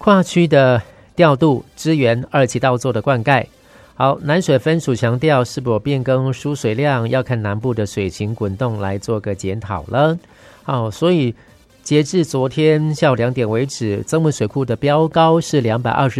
跨区的调度支援2期稻作的灌溉。好，南水分署强调是否变更输水量要看南部的水情滚动来做个检讨了。好，所以截至昨天下午2点为止，增文水库的标高是220